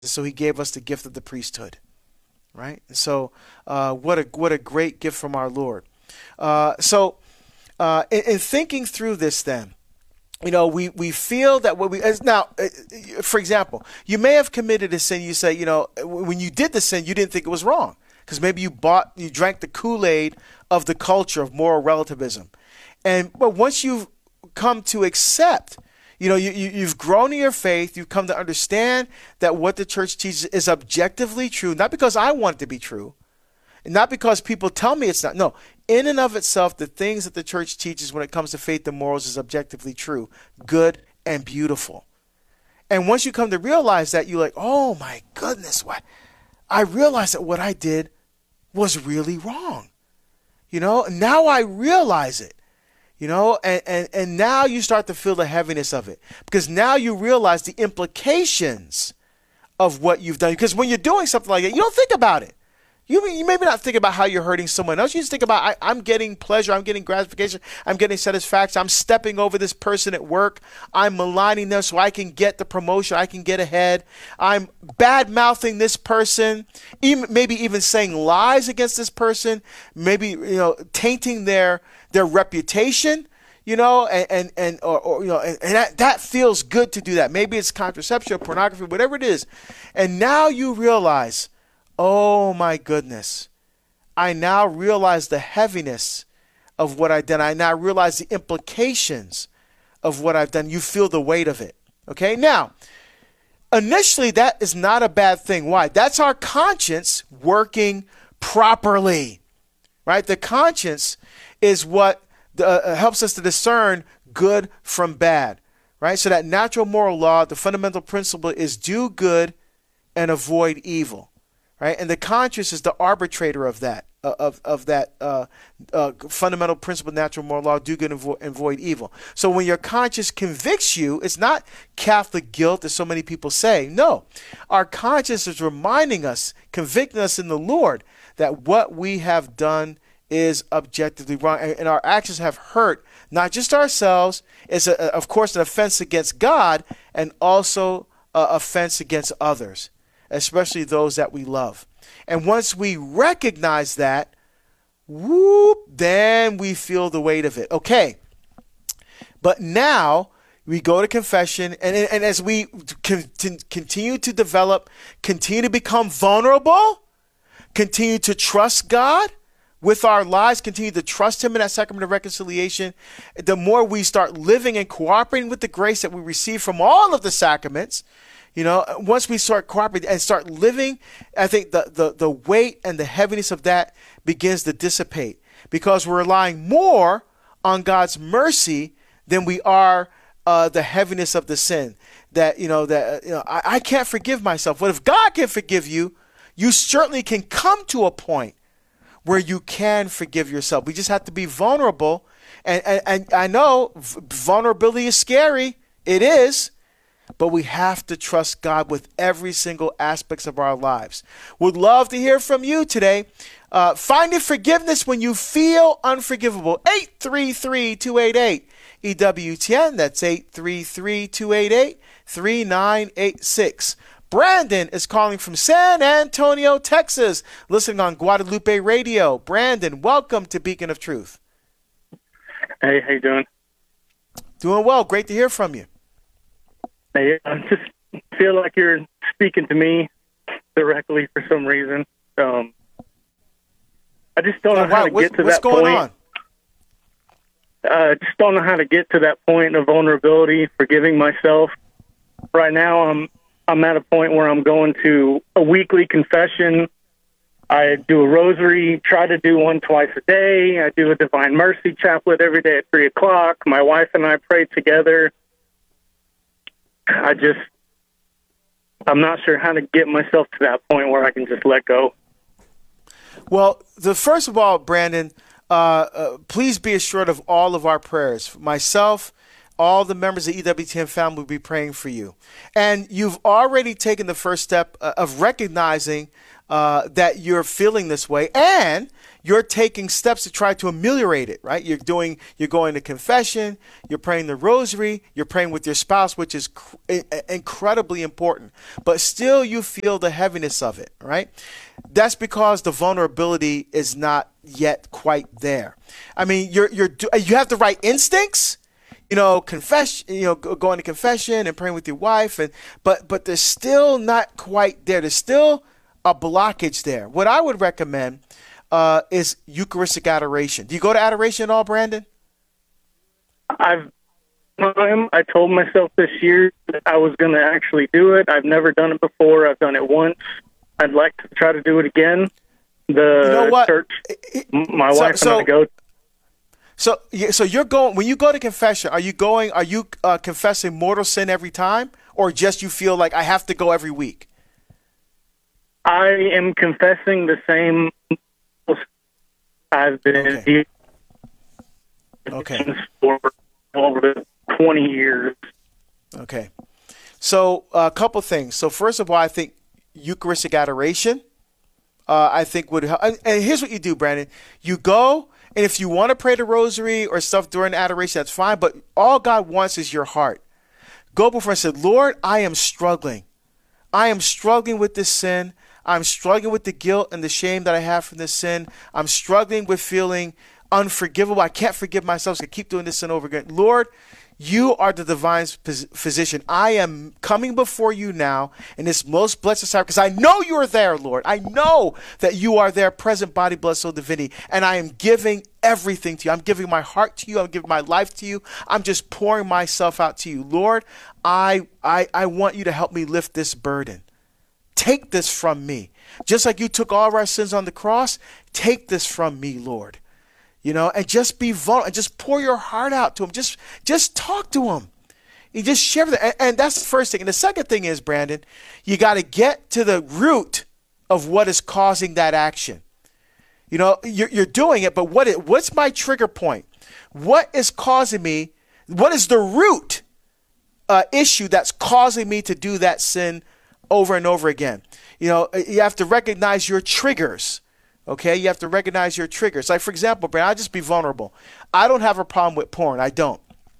So he gave us the gift of the priesthood, right? And so what a great gift from our Lord. In thinking through this, then, we feel that what we as now, for example, you may have committed a sin. You say, when you did the sin, you didn't think it was wrong because maybe you drank the Kool-Aid of the culture of moral relativism, but once you've come to accept, you've grown in your faith, you've come to understand that what the church teaches is objectively true, not because I want it to be true, not because people tell me it's not. No, in and of itself, the things that the church teaches when it comes to faith and morals is objectively true, good, and beautiful. And once you come to realize that, you're like, oh my goodness, what? I realized that what I did was really wrong. Now I realize it. And now you start to feel the heaviness of it because now you realize the implications of what you've done. Because when you're doing something like that, you don't think about it. You maybe not think about how you're hurting someone else. You just think about, I'm getting pleasure, I'm getting gratification, I'm getting satisfaction, I'm stepping over this person at work, I'm maligning them so I can get the promotion, I can get ahead, I'm bad-mouthing this person, maybe even saying lies against this person, maybe tainting their reputation. And that feels good to do that. Maybe it's contraception, pornography, whatever it is. And now you realize, oh my goodness, I now realize the heaviness of what I've done. I now realize the implications of what I've done. You feel the weight of it. Okay, now, initially that is not a bad thing. Why? That's our conscience working properly, right? The conscience is what helps us to discern good from bad, right? So that natural moral law, the fundamental principle is do good and avoid evil. Right? And the conscience is the arbitrator of that, fundamental principle, natural moral law, do good and avoid evil. So when your conscience convicts you, it's not Catholic guilt, as so many people say. No, our conscience is reminding us, convicting us in the Lord, that what we have done is objectively wrong. And our actions have hurt not just ourselves, it's, of course, an offense against God, and also an offense against others, especially those that we love. And once we recognize that, then we feel the weight of it. Okay, but now we go to confession, and as we continue to develop, continue to become vulnerable, continue to trust God with our lives, continue to trust Him in that sacrament of reconciliation, the more we start living and cooperating with the grace that we receive from all of the sacraments. Once we start cooperating and start living, I think the weight and the heaviness of that begins to dissipate because we're relying more on God's mercy than we are the heaviness of the sin. I can't forgive myself. But if God can forgive you, you certainly can come to a point where you can forgive yourself. We just have to be vulnerable. And I know vulnerability is scary. It is. But we have to trust God with every single aspects of our lives. Would love to hear from you today. Finding forgiveness when you feel unforgivable. 833-288-EWTN. That's 833-288-3986. Brandon is calling from San Antonio, Texas, listening on Guadalupe Radio. Brandon, welcome to Beacon of Truth. Hey, how you doing? Doing well. Great to hear from you. Hey, I just feel like you're speaking to me directly for some reason. I just don't know how to get to that point. What's going on? Just don't know how to get to that point of vulnerability, forgiving myself. Right now, I'm at a point where I'm going to a weekly confession. I do a rosary, try to do one twice a day. I do a Divine Mercy chaplet every day at 3 o'clock. My wife and I pray together. I'm not sure how to get myself to that point where I can just let go. Well, first of all, Brandon, please be assured of all of our prayers. Myself, all the members of the EWTN family will be praying for you. And you've already taken the first step of recognizing that you're feeling this way, and you're taking steps to try to ameliorate it, right? You're going to confession, you're praying the rosary, you're praying with your spouse, which is incredibly important. But still you feel the heaviness of it, right? That's because the vulnerability is not yet quite there. I mean, you have the right instincts, confession, going to confession and praying with your wife, but they're still not quite there. There's still a blockage there. What I would recommend is Eucharistic adoration. Do you go to adoration at all, Brandon? I told myself this year that I was going to actually do it. I've never done it before. I've done it once. I'd like to try to do it again. Church my wife and I go. So you're going, when you go to confession, are you confessing mortal sin every time, or just you feel like I have to go every week? I am confessing the same. I've been for over 20 years. Okay. So a couple things. So first of all, I think Eucharistic adoration, I think would help. And here's what you do, Brandon. You go, and if you want to pray the rosary or stuff during adoration, that's fine. But all God wants is your heart. Go before and say, Lord, I am struggling. I am struggling with this sin. I'm struggling with the guilt and the shame that I have from this sin. I'm struggling with feeling unforgivable. I can't forgive myself, so I keep doing this sin over again. Lord, you are the divine physician. I am coming before you now in this most blessed sacrament because I know you are there, Lord. I know that you are there, present body, blood, soul, divinity, and I am giving everything to you. I'm giving my heart to you. I'm giving my life to you. I'm just pouring myself out to you. Lord, I want you to help me lift this burden. Take this from me. Just like you took all of our sins on the cross, take this from me, Lord. And just be vulnerable and just pour your heart out to him. Just talk to him. You just share that. And that's the first thing. And the second thing is, Brandon, you got to get to the root of what is causing that action. You're doing it, but what's my trigger point? What is causing me? What is the root issue that's causing me to do that sin over and over again? You have to recognize your triggers. Okay, you have to recognize your triggers. Like, for example, Brandon, I'll just be vulnerable. I don't have a problem with porn. I don't.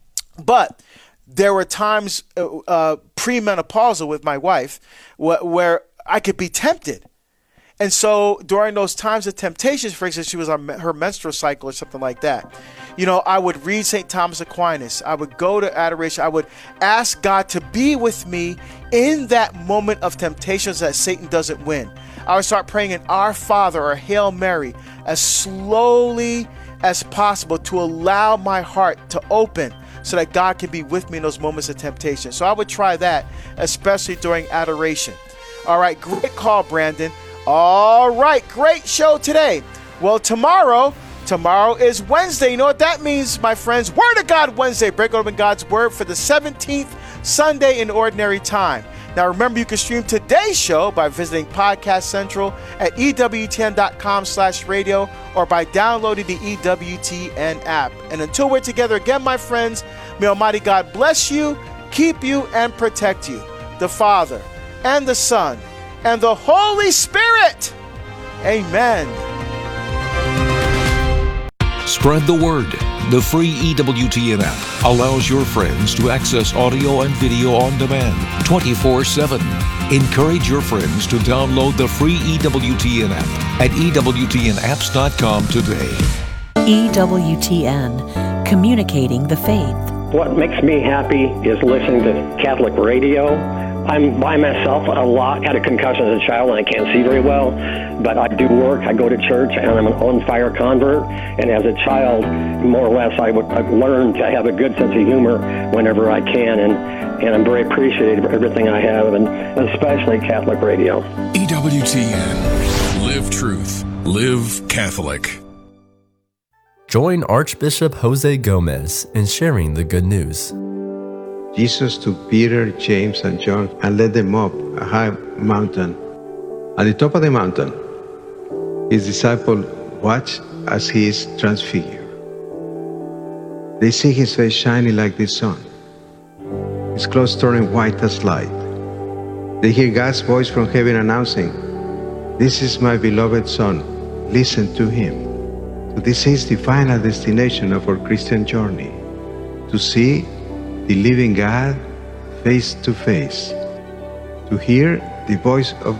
But there were times premenopausal with my wife where I could be tempted. And so during those times of temptations, for instance, she was on her menstrual cycle or something like that, I would read St. Thomas Aquinas. I would go to adoration. I would ask God to be with me in that moment of temptations that Satan doesn't win. I would start praying in Our Father or Hail Mary as slowly as possible to allow my heart to open so that God can be with me in those moments of temptation. So I would try that, especially during adoration. All right, great call, Brandon. All right, great show today. Well, tomorrow is Wednesday. You know what that means, my friends? Word of God Wednesday. Break open God's Word for the 17th Sunday in Ordinary Time. Now, remember, you can stream today's show by visiting Podcast Central at EWTN.com/radio or by downloading the EWTN app. And until we're together again, my friends, may Almighty God bless you, keep you, and protect you. The Father and the Son and the Holy Spirit. Amen. Spread the word. The free EWTN app allows your friends to access audio and video on demand 24/7. Encourage your friends to download the free EWTN app at EWTNapps.com today. EWTN, communicating the faith. What makes me happy is listening to Catholic radio. I'm by myself a lot. Had a concussion as a child and I can't see very well, but I do work. I go to church and I'm an on-fire convert. And as a child, more or less, I've learned to have a good sense of humor whenever I can, and I'm very appreciative of everything I have, and especially Catholic radio. EWTN. Live truth. Live Catholic. Join Archbishop Jose Gomez in sharing the good news. Jesus took Peter, James, and John and led them up a high mountain. At the top of the mountain, his disciples watched as he is transfigured. They see his face shining like the sun, his clothes turning white as light. They hear God's voice from heaven announcing, "This is my beloved Son, listen to him." So this is the final destination of our Christian journey, to see the living God face to face, to hear the voice of